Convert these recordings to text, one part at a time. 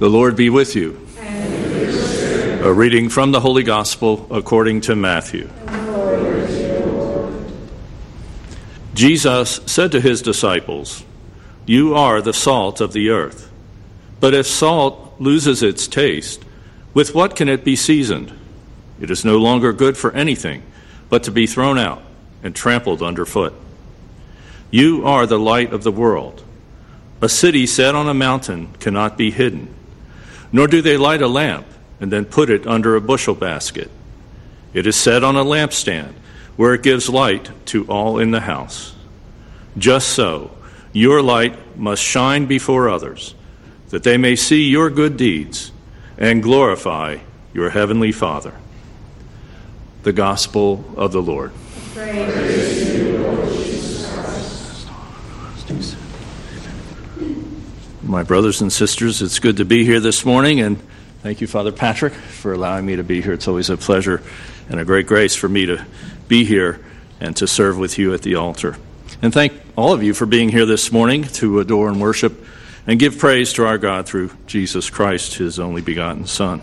The Lord be with you. And with your spirit. A reading from the Holy Gospel according to Matthew. Jesus said to his disciples, "You are the salt of the earth. But if salt loses its taste, with what can it be seasoned? It is no longer good for anything but to be thrown out and trampled underfoot. You are the light of the world. A city set on a mountain cannot be hidden, nor do they light a lamp and then put it under a bushel basket. It is set on a lampstand, where it gives light to all in the house. Just so, your light must shine before others, that they may see your good deeds and glorify your heavenly Father." The Gospel of the Lord. Praise to you, Lord Jesus Christ. My brothers and sisters, it's good to be here this morning, and thank you, Father Patrick, for allowing me to be here. It's always a pleasure and a great grace for me to be here and to serve with you at the altar. And thank all of you for being here this morning to adore and worship and give praise to our God through Jesus Christ, his only begotten Son.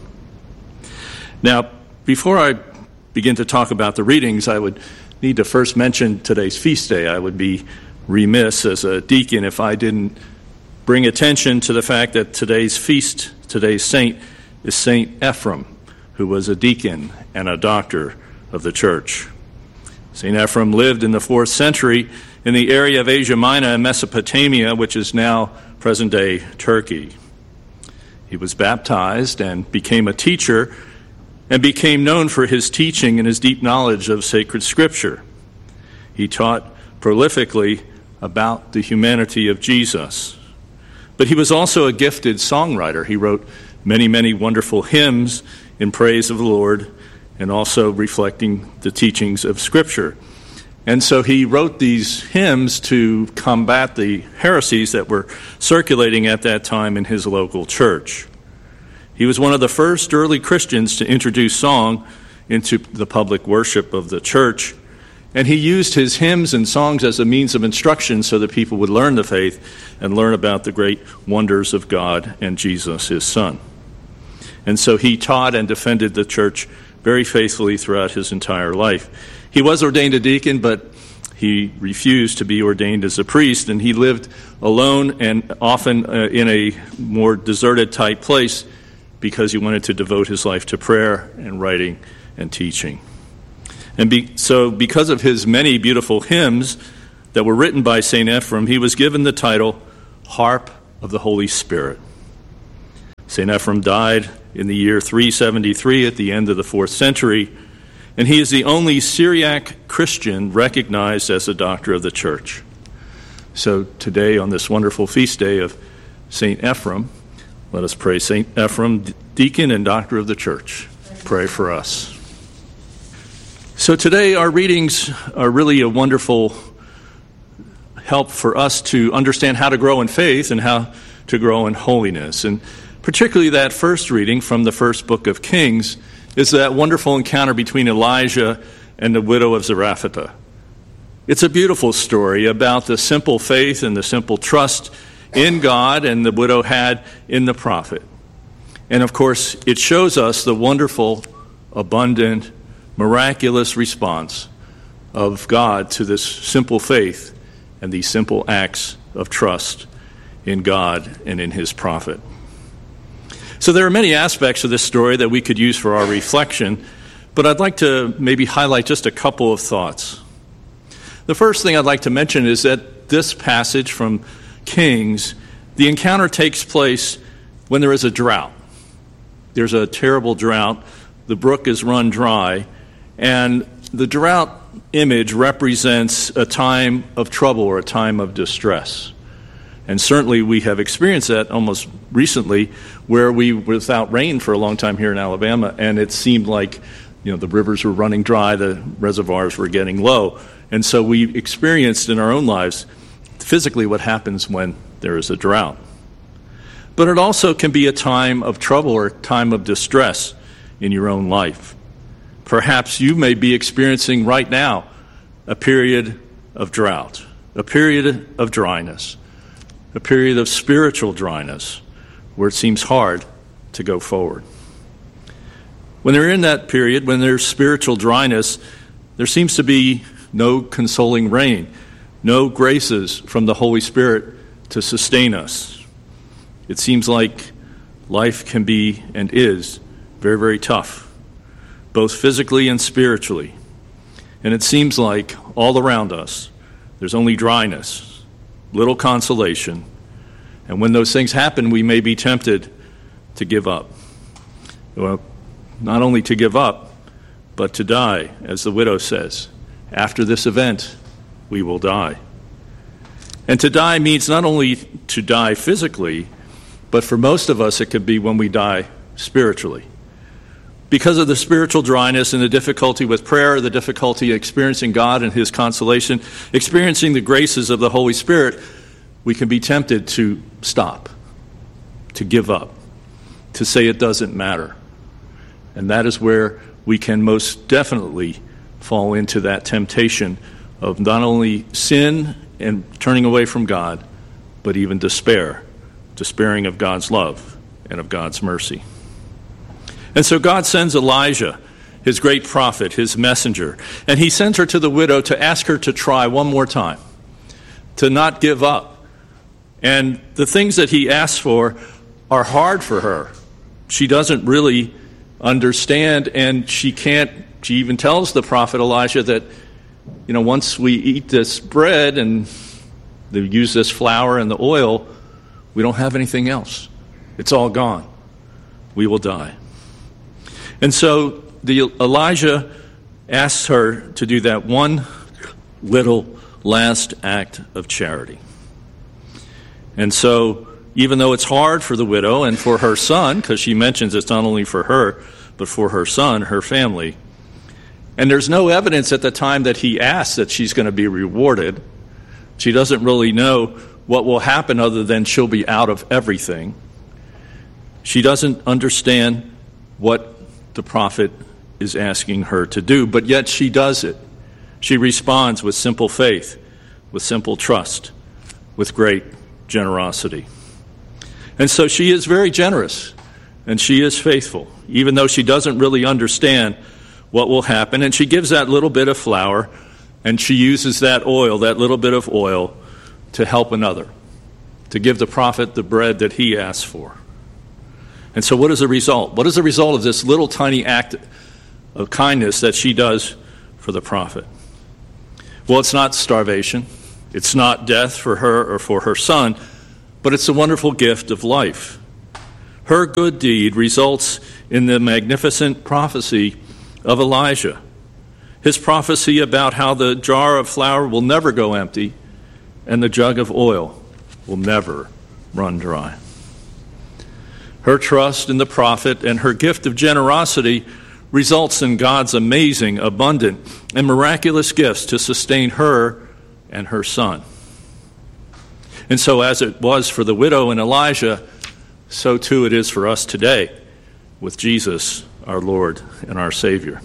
Now, before I begin to talk about the readings, I would need to first mention today's feast day. I would be remiss as a deacon if I didn't bring attention to the fact that today's saint is St. Ephrem, who was a deacon and a doctor of the church. St. Ephrem lived in the 4th century in the area of Asia Minor and Mesopotamia, which is now present-day Turkey. He was baptized and became a teacher and became known for his teaching and his deep knowledge of sacred scripture. He taught prolifically about the humanity of Jesus. But he was also a gifted songwriter. He wrote many, many wonderful hymns in praise of the Lord and also reflecting the teachings of Scripture. And so he wrote these hymns to combat the heresies that were circulating at that time in his local church. He was one of the first early Christians to introduce song into the public worship of the church, and he used his hymns and songs as a means of instruction so that people would learn the faith and learn about the great wonders of God and Jesus, his Son. And so he taught and defended the church very faithfully throughout his entire life. He was ordained a deacon, but he refused to be ordained as a priest, and he lived alone and often in a more deserted type place because he wanted to devote his life to prayer and writing and teaching. And so because of his many beautiful hymns that were written by St. Ephrem, he was given the title Harp of the Holy Spirit. St. Ephrem died in the year 373 at the end of the 4th century, and he is the only Syriac Christian recognized as a doctor of the church. So today, on this wonderful feast day of St. Ephrem, let us pray. St. Ephrem, deacon and doctor of the church, pray for us. So today our readings are really a wonderful help for us to understand how to grow in faith and how to grow in holiness. And particularly that first reading from the first book of Kings is that wonderful encounter between Elijah and the widow of Zarephath. It's a beautiful story about the simple faith and the simple trust in God and the widow had in the prophet. And of course, it shows us the wonderful, abundant, miraculous response of God to this simple faith and these simple acts of trust in God and in his prophet. So there are many aspects of this story that we could use for our reflection, but I'd like to maybe highlight just a couple of thoughts. The first thing I'd like to mention is that this passage from Kings, the encounter takes place when there is a drought. There's a terrible drought. The brook is run dry, and the drought image represents a time of trouble or a time of distress. And certainly we have experienced that almost recently where we were without rain for a long time here in Alabama, and it seemed like the rivers were running dry, the reservoirs were getting low. And so we experienced in our own lives physically what happens when there is a drought. But it also can be a time of trouble or a time of distress in your own life. Perhaps you may be experiencing right now a period of drought, a period of dryness, a period of spiritual dryness, where it seems hard to go forward. When they're in that period, when there's spiritual dryness, there seems to be no consoling rain, no graces from the Holy Spirit to sustain us. It seems like life can be and is very, very tough, both physically and spiritually. And it seems like all around us, there's only dryness, little consolation. And when those things happen, we may be tempted to give up. Well, not only to give up, but to die, as the widow says. After this event, we will die. And to die means not only to die physically, but for most of us, it could be when we die spiritually. Because of the spiritual dryness and the difficulty with prayer, the difficulty experiencing God and His consolation, experiencing the graces of the Holy Spirit, we can be tempted to stop, to give up, to say it doesn't matter. And that is where we can most definitely fall into that temptation of not only sin and turning away from God, but even despair, despairing of God's love and of God's mercy. And so God sends Elijah, his great prophet, his messenger, and he sends her to the widow to ask her to try one more time, to not give up. And the things that he asks for are hard for her. She doesn't really understand, and she even tells the prophet Elijah that, once we eat this bread and they use this flour and the oil, we don't have anything else. It's all gone. We will die. And so Elijah asks her to do that one little last act of charity. And so even though it's hard for the widow and for her son, because she mentions it's not only for her, but for her son, her family, and there's no evidence at the time that he asks that she's going to be rewarded. She doesn't really know what will happen other than she'll be out of everything. She doesn't understand what the prophet is asking her to do, but yet she does it. She responds with simple faith, with simple trust, with great generosity. And so she is very generous, and she is faithful, even though she doesn't really understand what will happen. And she gives that little bit of flour, and she uses that oil, that little bit of oil, to help another, to give the prophet the bread that he asked for. And so what is the result? What is the result of this little tiny act of kindness that she does for the prophet? Well, it's not starvation. It's not death for her or for her son, but it's a wonderful gift of life. Her good deed results in the magnificent prophecy of Elijah. His prophecy about how the jar of flour will never go empty and the jug of oil will never run dry. Her trust in the prophet and her gift of generosity results in God's amazing, abundant, and miraculous gifts to sustain her and her son. And so as it was for the widow and Elijah, so too it is for us today with Jesus, our Lord and our Savior.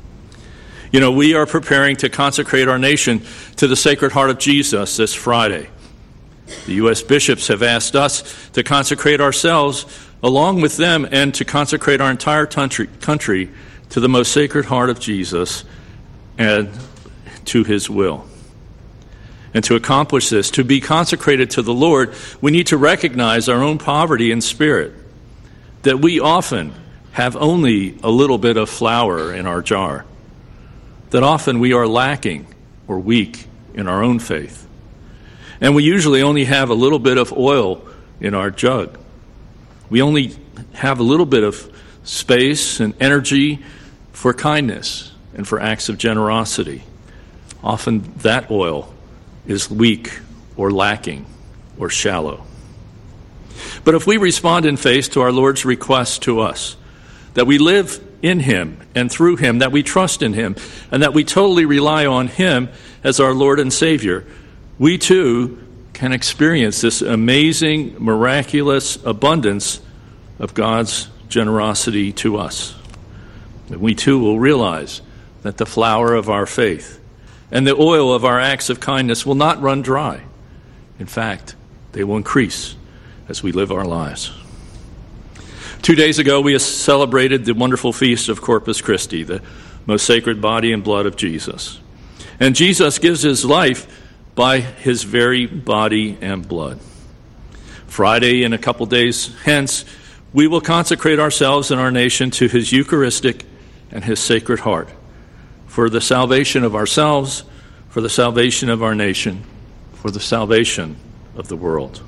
We are preparing to consecrate our nation to the Sacred Heart of Jesus this Friday. The U.S. bishops have asked us to consecrate ourselves along with them and to consecrate our entire country to the most Sacred Heart of Jesus and to His will. And to accomplish this, to be consecrated to the Lord, we need to recognize our own poverty in spirit, that we often have only a little bit of flour in our jar, that often we are lacking or weak in our own faith. And we usually only have a little bit of oil in our jug. We only have a little bit of space and energy for kindness and for acts of generosity. Often that oil is weak or lacking or shallow. But if we respond in faith to our Lord's request to us, that we live in Him and through Him, that we trust in Him, and that we totally rely on Him as our Lord and Savior, we too can experience this amazing, miraculous abundance of God's generosity to us. And we too will realize that the flour of our faith and the oil of our acts of kindness will not run dry. In fact, they will increase as we live our lives. 2 days ago, we celebrated the wonderful feast of Corpus Christi, the most sacred body and blood of Jesus. And Jesus gives his life by his very body and blood. Friday, in a couple days hence, we will consecrate ourselves and our nation to his Eucharistic and his Sacred Heart for the salvation of ourselves, for the salvation of our nation, for the salvation of the world.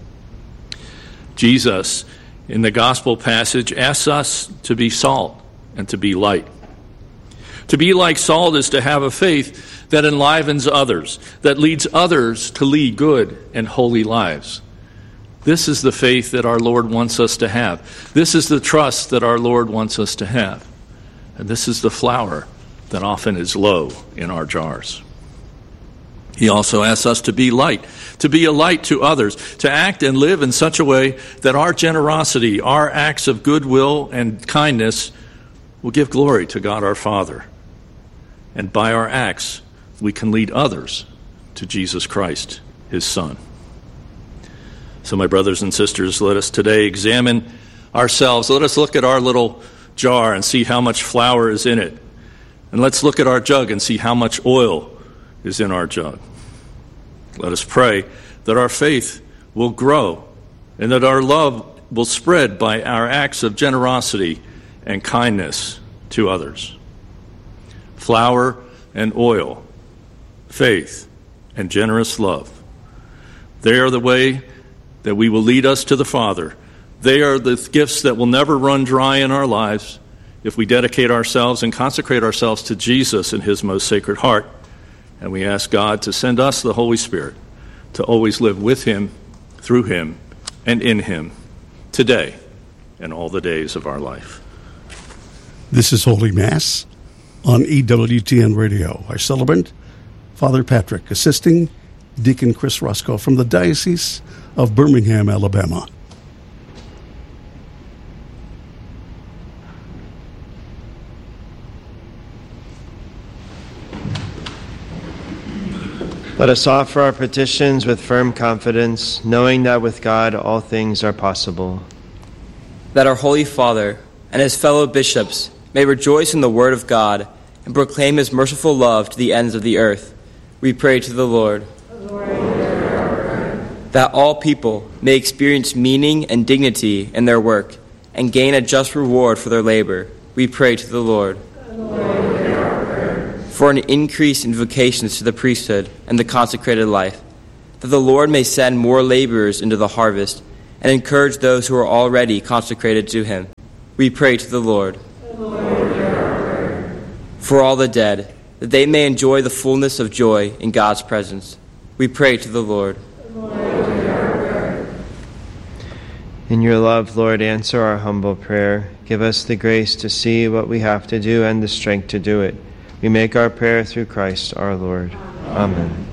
Jesus, in the gospel passage, asks us to be salt and to be light. To be like salt is to have a faith that enlivens others, that leads others to lead good and holy lives. This is the faith that our Lord wants us to have. This is the trust that our Lord wants us to have. And this is the flour that often is low in our jars. He also asks us to be light, to be a light to others, to act and live in such a way that our generosity, our acts of goodwill and kindness will give glory to God our Father. And by our acts, we can lead others to Jesus Christ, his Son. So my brothers and sisters, let us today examine ourselves. Let us look at our little jar and see how much flour is in it. And let's look at our jug and see how much oil is in our jug. Let us pray that our faith will grow and that our love will spread by our acts of generosity and kindness to others. Flour and oil, faith and generous love. They are the way that we will lead us to the Father. They are the gifts that will never run dry in our lives if we dedicate ourselves and consecrate ourselves to Jesus in his most sacred heart. And we ask God to send us the Holy Spirit to always live with him, through him, and in him, today and all the days of our life. This is Holy Mass on EWTN Radio. Our celebrant, Father Patrick, assisting Deacon Chris Roscoe from the Diocese of Birmingham, Alabama. Let us offer our petitions with firm confidence, knowing that with God all things are possible. That our Holy Father and his fellow bishops may rejoice in the word of God and proclaim his merciful love to the ends of the earth. We pray to the Lord. That all people may experience meaning and dignity in their work and gain a just reward for their labor. We pray to the Lord. For an increase in vocations to the priesthood and the consecrated life, that the Lord may send more laborers into the harvest and encourage those who are already consecrated to him. We pray to the Lord. For all the dead, that they may enjoy the fullness of joy in God's presence. We pray to the Lord. In your love, Lord, answer our humble prayer. Give us the grace to see what we have to do and the strength to do it. We make our prayer through Christ our Lord. Amen.